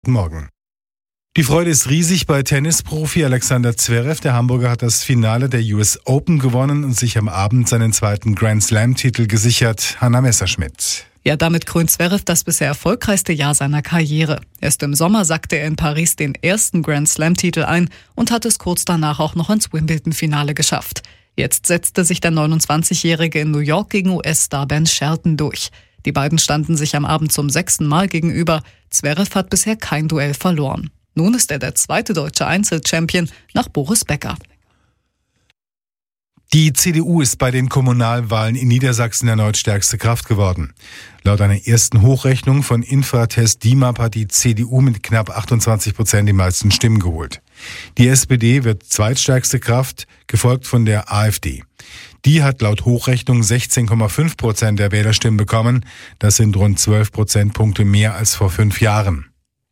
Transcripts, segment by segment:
Guten Morgen. Die Freude ist riesig bei Tennisprofi Alexander Zverev. Der Hamburger hat das Finale der US Open gewonnen und sich am Abend seinen zweiten Grand Slam-Titel gesichert. Hanna Messerschmidt. Ja, damit krönt Zverev das bisher erfolgreichste Jahr seiner Karriere. Erst im Sommer sackte er in Paris den ersten Grand Slam-Titel ein und hat es kurz danach auch noch ins Wimbledon-Finale geschafft. Jetzt setzte sich der 29-Jährige in New York gegen US-Star Ben Shelton durch. Die beiden standen sich am Abend zum 6. Mal gegenüber. Zverev hat bisher kein Duell verloren. Nun ist er der zweite deutsche Einzelchampion nach Boris Becker. Die CDU ist bei den Kommunalwahlen in Niedersachsen erneut stärkste Kraft geworden. Laut einer ersten Hochrechnung von Infratest DIMAP hat die CDU mit knapp 28% die meisten Stimmen geholt. Die SPD wird zweitstärkste Kraft, gefolgt von der AfD. Die hat laut Hochrechnung 16,5% der Wählerstimmen bekommen. Das sind rund 12 Prozentpunkte mehr als vor 5 Jahren.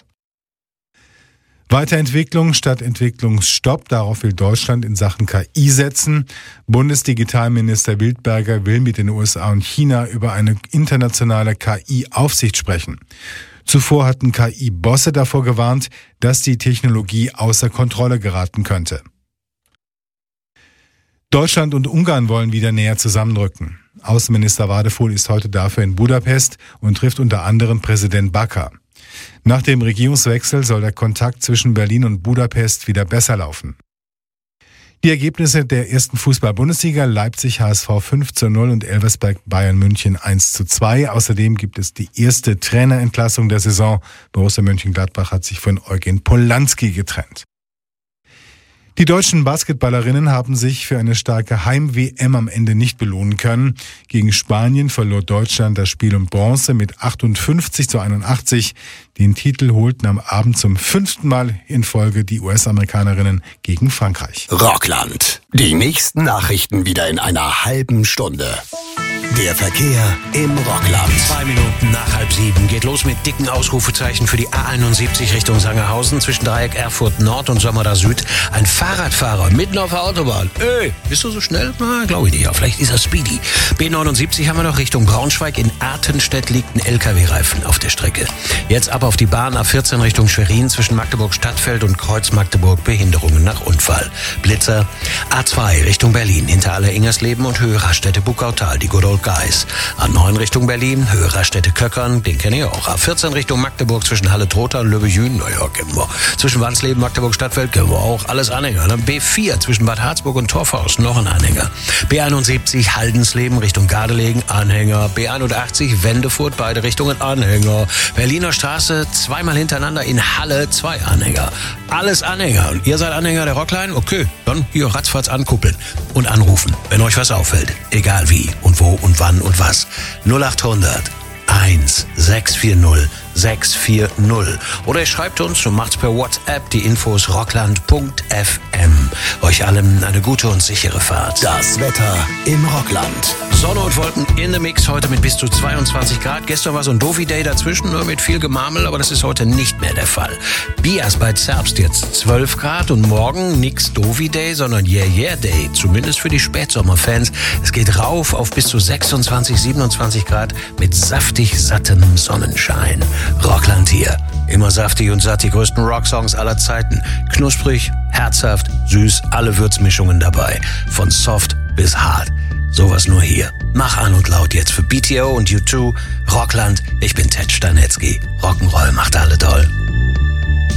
Weiterentwicklung statt Entwicklungsstopp, darauf will Deutschland in Sachen KI setzen. Bundesdigitalminister Wildberger will mit den USA und China über eine internationale KI-Aufsicht sprechen. Zuvor hatten KI-Bosse davor gewarnt, dass die Technologie außer Kontrolle geraten könnte. Deutschland und Ungarn wollen wieder näher zusammenrücken. Außenminister Wadefuhl ist heute dafür in Budapest und trifft unter anderem Präsident Bakar. Nach dem Regierungswechsel soll der Kontakt zwischen Berlin und Budapest wieder besser laufen. Die Ergebnisse der ersten Fußball-Bundesliga: Leipzig HSV 5:0 und Elversberg Bayern München 1:2. Außerdem gibt es die erste Trainerentlassung der Saison. Borussia Mönchengladbach hat sich von Eugen Polanski getrennt. Die deutschen Basketballerinnen haben sich für eine starke Heim-WM am Ende nicht belohnen können. Gegen Spanien verlor Deutschland das Spiel um Bronze mit 58:81. Den Titel holten am Abend zum 5. Mal in Folge die US-Amerikanerinnen gegen Frankreich. Rockland. Die nächsten Nachrichten wieder in einer halben Stunde. Der Verkehr im Rockland. 2 Minuten nach 6:30 geht los mit dicken Ausrufezeichen für die A71 Richtung Sangerhausen zwischen Dreieck Erfurt Nord und Sömmerda Süd. Ein Fahrradfahrer mitten auf der Autobahn. Bist du so schnell? Na, glaube ich nicht. Ja, vielleicht ist er speedy. B79 haben wir noch Richtung Braunschweig. In Artenstedt liegt ein LKW-Reifen auf der Strecke. Jetzt ab auf die Bahn A14 Richtung Schwerin zwischen Magdeburg-Stadtfeld und Kreuz Magdeburg. Behinderungen nach Unfall. Blitzer. A2 Richtung Berlin hinter Aller-Ingersleben und Höheraststätte Buckautal. Die Good Old Guys. A9 Richtung Berlin, Höheraststätte Köckern, den kenne ich auch. A14 Richtung Magdeburg zwischen Halle-Trotha und Löbejün, naja, kennen wir. Zwischen Wansleben, Magdeburg-Stadtfeld, kennen wir auch. Alles Anhänger. Dann B4 zwischen Bad Harzburg und Torfhaus, noch ein Anhänger. B71 Haldensleben Richtung Gardelegen, Anhänger. B81 Wendefurt, beide Richtungen, Anhänger. Berliner Straße, zweimal hintereinander in Halle, 2 Anhänger. Alles Anhänger. Und ihr seid Anhänger der Rockline? Okay, dann hier ratzfatz ankuppeln und anrufen, wenn euch was auffällt. Egal wie und wo und wann und was. 0800 1 640 640. Oder ihr schreibt uns und macht's per WhatsApp die Infos rockland.fm. Euch allen eine gute und sichere Fahrt. Das Wetter im Rockland. Sonne und Wolken in the Mix, heute mit bis zu 22 Grad. Gestern war so ein Dovi-Day dazwischen, nur mit viel Gemarmel, aber das ist heute nicht mehr der Fall. Bias bei Zerbst jetzt 12 Grad und morgen nix Dovi-Day, sondern Yeah-Yeah-Day, zumindest für die Spätsommerfans. Es geht rauf auf bis zu 26, 27 Grad mit saftig sattem Sonnenschein. Rockland hier. Immer saftig und satt, die größten Rocksongs aller Zeiten. Knusprig, herzhaft, süß, alle Würzmischungen dabei. Von soft bis hart. Sowas nur hier. Mach an und laut jetzt für BTO und U2. Rockland, ich bin Ted Stanetzky. Rock'n'Roll macht alle toll.